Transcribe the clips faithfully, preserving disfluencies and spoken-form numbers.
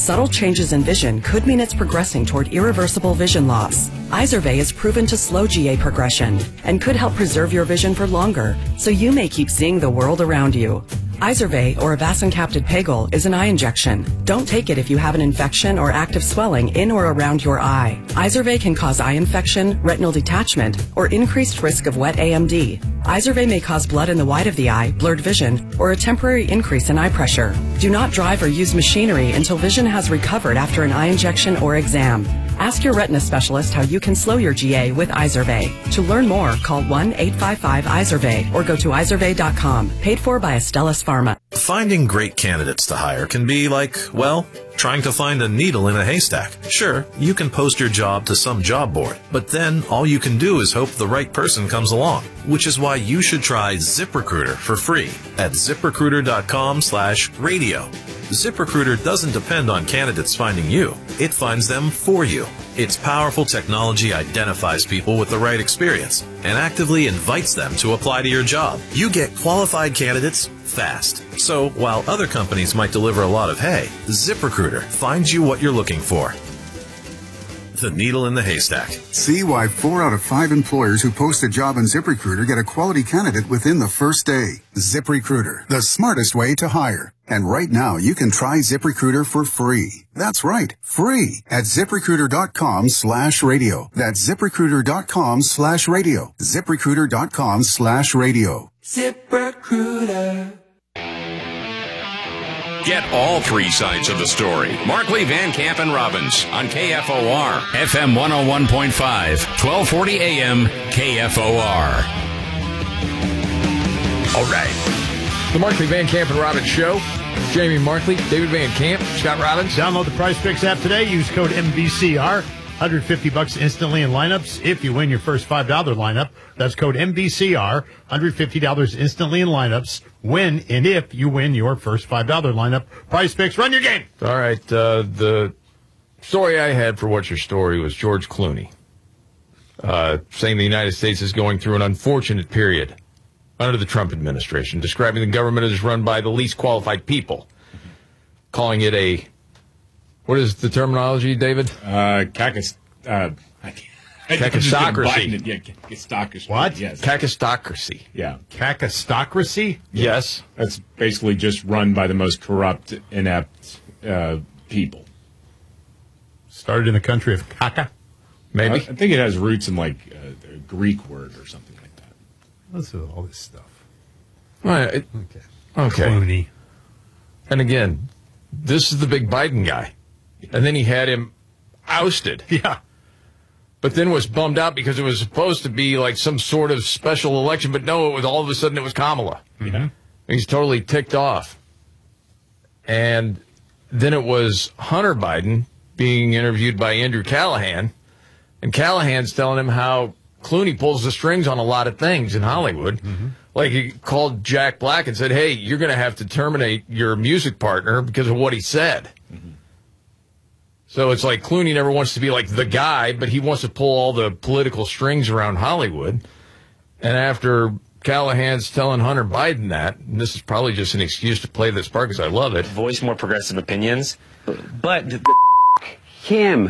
Subtle changes in vision could mean it's progressing toward irreversible vision loss. Izervay is proven to slow G A progression and could help preserve your vision for longer, so you may keep seeing the world around you. Izervay, or avacincaptad pegol, is an eye injection. Don't take it if you have an infection or active swelling in or around your eye. Izervay can cause eye infection, retinal detachment, or increased risk of wet A M D. Izervay may cause blood in the white of the eye, blurred vision, or a temporary increase in eye pressure. Do not drive or use machinery until vision has recovered after an eye injection or exam. Ask your retina specialist how you can slow your G A with Izervay. To learn more, call one eight five five Izervay or go to izervay dot com. Paid for by Astellas Pharma. Finding great candidates to hire can be like, well, trying to find a needle in a haystack. Sure, you can post your job to some job board, but then all you can do is hope the right person comes along, which is why you should try ZipRecruiter for free at ziprecruiter dot com slash radio. ZipRecruiter doesn't depend on candidates finding you. It finds them for you. Its powerful technology identifies people with the right experience and actively invites them to apply to your job. You get qualified candidates fast. So while other companies might deliver a lot of hay, ZipRecruiter finds you what you're looking for. The needle in the haystack. See why four out of five employers who post a job on ZipRecruiter get a quality candidate within the first day. ZipRecruiter, the smartest way to hire. And right now, you can try ZipRecruiter for free. That's right, free at ziprecruiter dot com slash radio. That's ziprecruiter dot com slash radio. ziprecruiter dot com slash radio. ZipRecruiter. Get all three sides of the story. Markley, Van Camp, and Robbins on K F O R. F M one oh one point five, twelve forty A M, K F O R. All right. The Markley, Van Camp, and Robbins Show. Jamie Markley, David Van Camp, Scott Robbins. Download the Prize Picks app today. Use code M V C R. one hundred fifty bucks instantly in lineups if you win your first five dollar lineup. That's code M V C R. one hundred fifty dollars instantly in lineups. When and if you win your first five dollar lineup. Prize Picks, run your game. All right. Uh, the story I had for What's Your Story was George Clooney uh, saying the United States is going through an unfortunate period under the Trump administration, describing the government as run by the least qualified people, calling it a, what is the terminology, David? Uh, cacus, uh, Cacistocracy. Yeah, cacistocracy. What? Yes. Cacistocracy. Yeah. Cacistocracy? Yes. That's basically just run by the most corrupt, inept uh, people. Started in the country of caca? Maybe. I, I think it has roots in like a, a Greek word or something like that. Listen to all this stuff. All right. Okay. Okay. Clooney. And again, this is the big Biden guy. And then he had him ousted. Yeah. But then was bummed out because it was supposed to be like some sort of special election. But no, it was all of a sudden it was Kamala. Mm-hmm. He's totally ticked off. And then it was Hunter Biden being interviewed by Andrew Callahan. And Callahan's telling him how Clooney pulls the strings on a lot of things in Hollywood. Mm-hmm. Like he called Jack Black and said, hey, you're going to have to terminate your music partner because of what he said. Mm-hmm. So it's like Clooney never wants to be like the guy, but he wants to pull all the political strings around Hollywood. And after Callahan's telling Hunter Biden that, and this is probably just an excuse to play this part because I love it. Voice more progressive opinions, but him,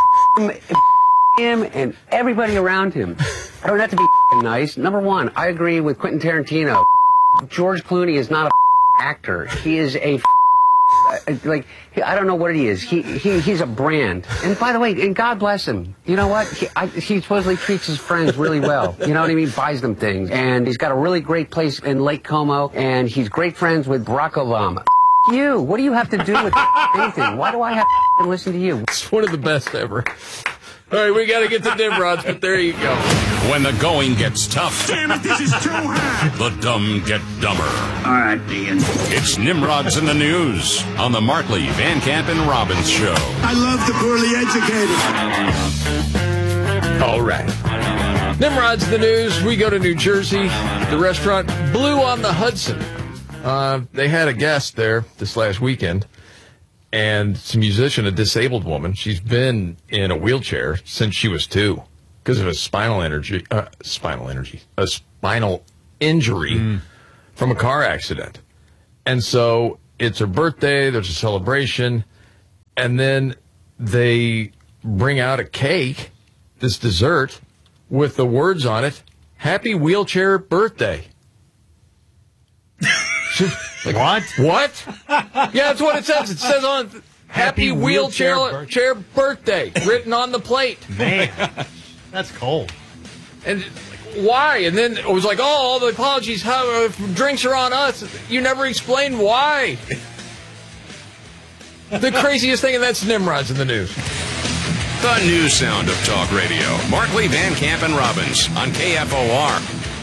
him, and everybody around him. I don't have to be nice. Number one, I agree with Quentin Tarantino. George Clooney is not a actor. He is a like I don't know what he is. He he he's a brand. And by the way, and God bless him. You know what? He, I, he supposedly treats his friends really well. You know what I mean? Buys them things, and he's got a really great place in Lake Como, and he's great friends with Barack Obama. You, what do you have to do with anything? Why do I have to listen to you? It's one of the best ever. All right, we got to get to Nimrods, but there you go. When the going gets tough. Damn it, this is too high. The dumb get dumber. All right, Dean. It's Nimrods in the News on the Markley, Van Camp, and Robbins Show. I love the poorly educated. All right. Nimrods in the News. We go to New Jersey. The restaurant Blue on the Hudson. Uh, they had a guest there this last weekend. And it's a musician, a disabled woman. She's been in a wheelchair since she was two because of a spinal energy, uh, spinal energy, a spinal injury mm. from a car accident. And so it's her birthday. There's a celebration. and then they bring out a cake, this dessert, with the words on it, "Happy Wheelchair Birthday." Like, what? What? Yeah, that's what it says. It says on Happy, Happy Wheelchair, wheelchair chair Birthday, written on the plate. Man, that's cold. And why? And then it was like, oh, all the apologies, how, uh, drinks are on us. You never explained why. The craziest thing, and that's Nimrod's in the news. The new sound of talk radio. Markley, Van Camp, and Robbins on K F O R.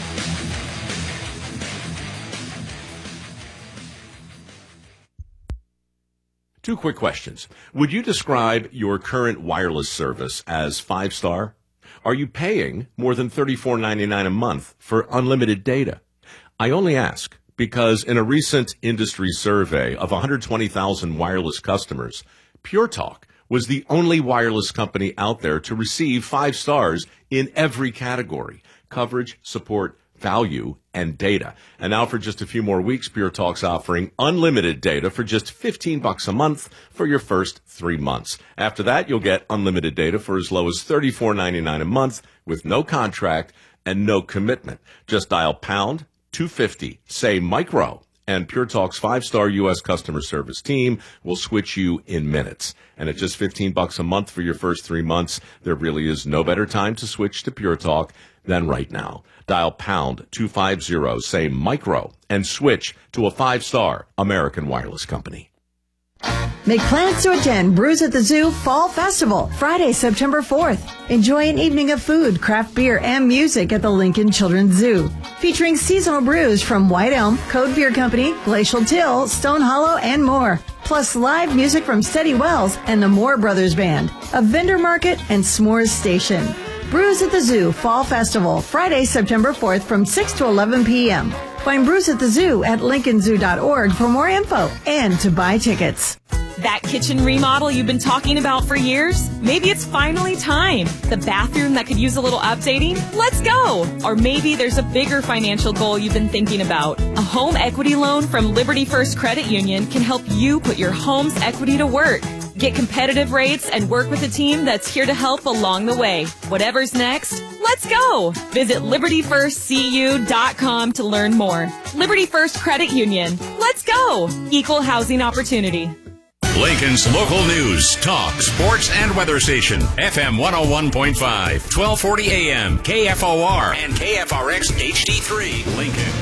Two quick questions. Would you describe your current wireless service as five-star? Are you paying more than thirty-four ninety-nine a month for unlimited data? I only ask because in a recent industry survey of one hundred twenty thousand wireless customers, Pure Talk was the only wireless company out there to receive five stars in every category: coverage, support, value, and data. And now for just a few more weeks, Pure Talk's offering unlimited data for just fifteen bucks a month for your first three months. After that, you'll get unlimited data for as low as thirty-four ninety-nine a month with no contract and no commitment. Just dial pound two fifty, say micro, and Pure Talk's five-star U S customer service team will switch you in minutes. And at just fifteen bucks a month for your first three months, there really is no better time to switch to Pure Talk than right now. Dial pound two fifty, say micro, and switch to a five-star American wireless company. Make plans to attend Brews at the Zoo Fall Festival, Friday, September fourth. Enjoy an evening of food, craft beer, and music at the Lincoln Children's Zoo. Featuring seasonal brews from White Elm, Code Beer Company, Glacial Till, Stone Hollow, and more. Plus live music from Steady Wells and the Moore Brothers Band, a vendor market, and s'mores station. Brews at the Zoo Fall Festival, Friday, September fourth from six to eleven p.m. Find Brews at the Zoo at lincoln zoo dot org for more info and to buy tickets. That kitchen remodel you've been talking about for years? Maybe it's finally time. The bathroom that could use a little updating? Let's go! Or maybe there's a bigger financial goal you've been thinking about. A home equity loan from Liberty First Credit Union can help you put your home's equity to work. Get competitive rates and work with a team that's here to help along the way. Whatever's next, let's go! Visit liberty first c u dot com to learn more. Liberty First Credit Union. Let's go! Equal housing opportunity. Lincoln's local news, talk, sports, and weather station. F M one oh one point five, twelve forty A M, K F O R, and K F R X H D three, Lincoln.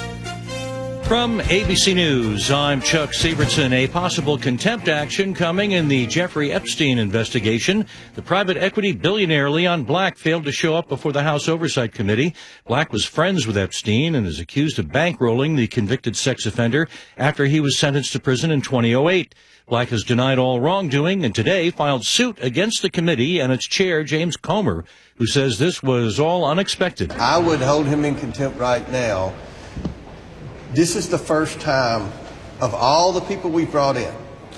From A B C News, I'm Chuck Sievertson. A possible contempt action coming in the Jeffrey Epstein investigation. The private equity billionaire Leon Black failed to show up before the House Oversight Committee. Black was friends with Epstein and is accused of bankrolling the convicted sex offender after he was sentenced to prison in two thousand eight. Black has denied all wrongdoing and today filed suit against the committee and its chair, James Comer, who says this was all unexpected. I would hold him in contempt right now. This is the first time of all the people we brought in,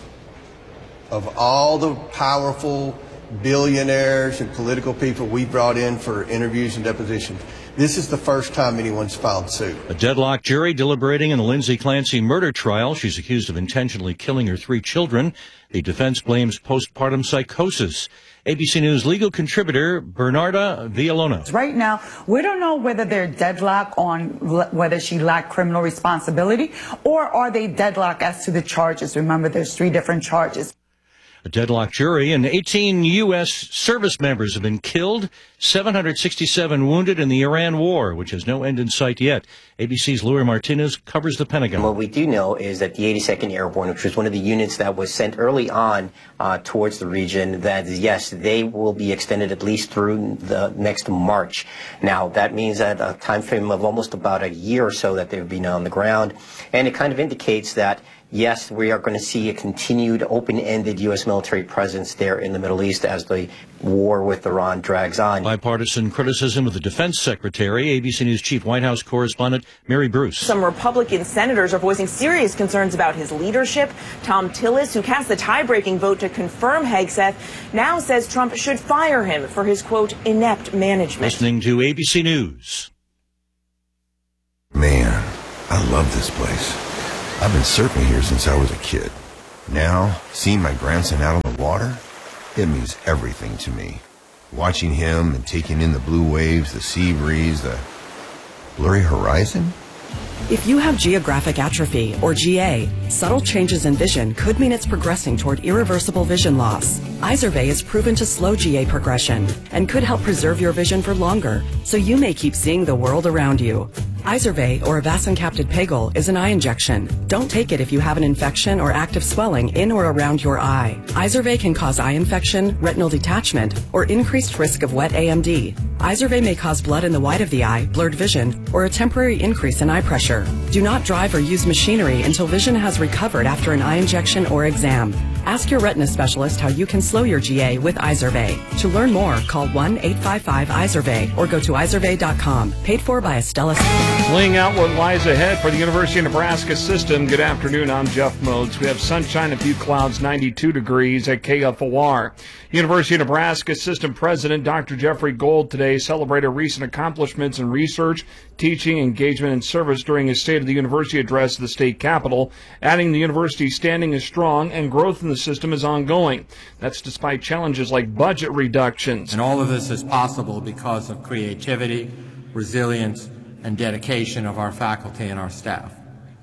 of all the powerful billionaires and political people we brought in for interviews and depositions, this is the first time anyone's filed suit. A deadlocked jury deliberating in the Lindsay Clancy murder trial. She's accused of intentionally killing her three children. The defense blames postpartum psychosis. A B C News legal contributor Bernarda Villalona. Right now, we don't know whether they're deadlocked on l- whether she lacked criminal responsibility or are they deadlocked as to the charges. Remember, there's three different charges. A deadlocked jury and eighteen U S service members have been killed, seven hundred sixty-seven wounded in the Iran war, which has no end in sight yet. A B C's Louis Martinez covers the Pentagon. And what we do know is that the eighty-second Airborne, which was one of the units that was sent early on uh, towards the region, that yes, they will be extended at least through the next March. Now, that means that a time frame of almost about a year or so that they've been on the ground. And it kind of indicates that yes, we are going to see a continued open-ended U S military presence there in the Middle East as the war with Iran drags on. Bipartisan criticism of the defense secretary. A B C News chief White House correspondent Mary Bruce. Some Republican senators are voicing serious concerns about his leadership. Tom Tillis, who cast the tie-breaking vote to confirm Hegseth, now says Trump should fire him for his, quote, inept management. Listening to A B C News. Man, I love this place. I've been surfing here since I was a kid. Now, seeing my grandson out on the water, it means everything to me. Watching him and taking in the blue waves, the sea breeze, the blurry horizon. If you have geographic atrophy, or G A, subtle changes in vision could mean it's progressing toward irreversible vision loss. Izervay is proven to slow G A progression and could help preserve your vision for longer, so you may keep seeing the world around you. Izervay, or avacincaptad pegol, is an eye injection. Don't take it if you have an infection or active swelling in or around your eye. Izervay can cause eye infection, retinal detachment, or increased risk of wet A M D. Izervay may cause blood in the white of the eye, blurred vision, or a temporary increase in eye pressure. Do not drive or use machinery until vision has recovered after an eye injection or exam. Ask your retina specialist how you can slow your G A with Izervay. To learn more, call one eight five five Izervay or go to izervay dot com. Paid for by Estella. Laying out what lies ahead for the University of Nebraska system. Good afternoon, I'm Jeff Modes. We have sunshine, a few clouds, ninety-two degrees at K F O R. University of Nebraska System President Doctor Jeffrey Gold today celebrated recent accomplishments in research, teaching, engagement, and service during his State of the University address to the state capitol, adding the university's standing is strong and growth in the system is ongoing. That's despite challenges like budget reductions. And all of this is possible because of creativity, resilience, and dedication of our faculty and our staff.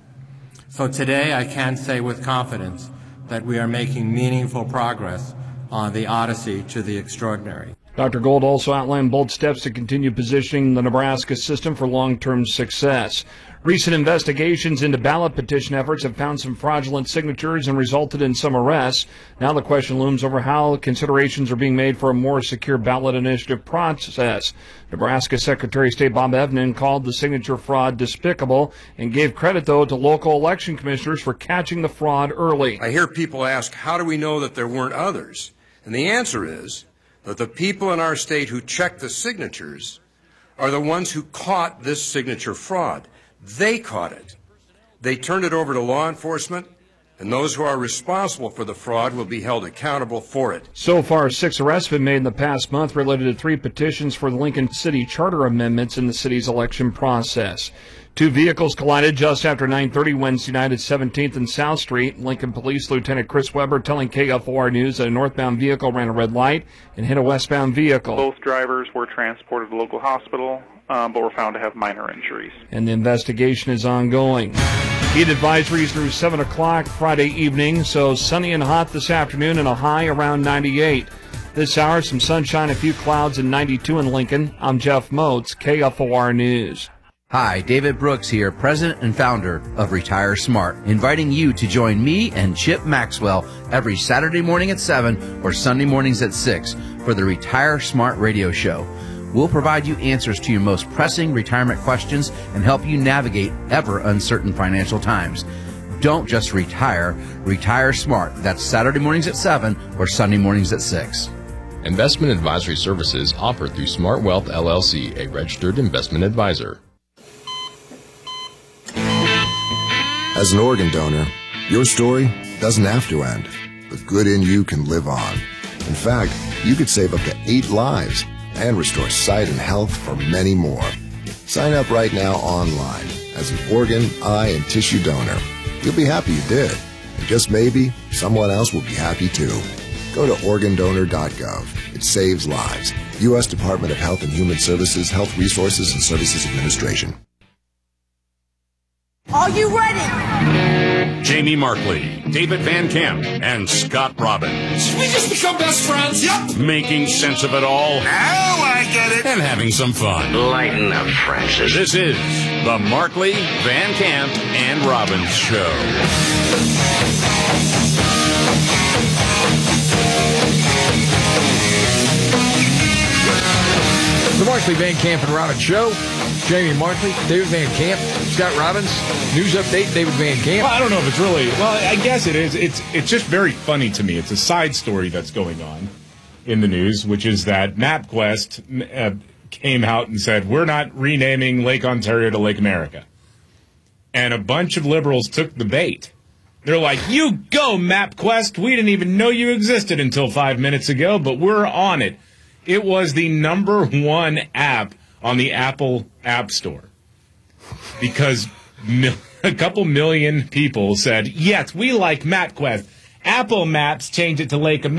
So today I can say with confidence that we are making meaningful progress on the odyssey to the extraordinary. Doctor Gold also outlined bold steps to continue positioning the Nebraska system for long-term success. Recent investigations into ballot petition efforts have found some fraudulent signatures and resulted in some arrests. Now the question looms over how considerations are being made for a more secure ballot initiative process. Nebraska Secretary of State Bob Evnen called the signature fraud despicable and gave credit, though, to local election commissioners for catching the fraud early. I hear people ask, how do we know that there weren't others? And the answer is that the people in our state who checked the signatures are the ones who caught this signature fraud. They caught it. They turned it over to law enforcement, and those who are responsible for the fraud will be held accountable for it. So far, six arrests have been made in the past month related to three petitions for the Lincoln City Charter amendments in the city's election process. Two vehicles collided just after nine thirty Wednesday night at seventeenth and South Street. Lincoln Police Lieutenant Chris Weber telling K F O R News that a northbound vehicle ran a red light and hit a westbound vehicle. Both drivers were transported to a local hospital, um, but were found to have minor injuries. And the investigation is ongoing. Heat advisories through seven o'clock Friday evening, so sunny and hot this afternoon and a high around ninety-eight. This hour, some sunshine, a few clouds, and ninety-two in Lincoln. I'm Jeff Motes, K F O R News. Hi, David Brooks here, president and founder of Retire Smart, inviting you to join me and Chip Maxwell every Saturday morning at seven or Sunday mornings at six for the Retire Smart radio show. We'll provide you answers to your most pressing retirement questions and help you navigate ever uncertain financial times. Don't just retire, retire smart. That's Saturday mornings at seven or Sunday mornings at six. Investment advisory services offered through Smart Wealth L L C, a registered investment advisor. As an organ donor, your story doesn't have to end. The good in you can live on. In fact, you could save up to eight lives and restore sight and health for many more. Sign up right now online as an organ, eye, and tissue donor. You'll be happy you did. And just maybe, someone else will be happy too. Go to organ donor dot gov. It saves lives. U S Department of Health and Human Services, Health Resources and Services Administration. Are you ready? Jamie Markley, David Van Camp, and Scott Robbins. We just become best friends. Yep. Making sense of it all. Now I get it. And having some fun. Lighten up, Francis. This is the Markley, Van Camp, and Robbins Show. The Markley, Van Camp, and Robbins Show. Jamie Markley, David Van Camp, Scott Robbins. News update, David Van Camp. Well, I don't know if it's really, well, I guess it is. It's it's just very funny to me. It's a side story that's going on in the news, which is that MapQuest uh, came out and said, we're not renaming Lake Ontario to Lake America. And a bunch of liberals took the bait. They're like, you go, MapQuest. We didn't even know you existed until five minutes ago, but we're on it. It was the number one app on the Apple App Store because mil- a couple million people said, yes, we like MapQuest. Apple Maps changed it to Lake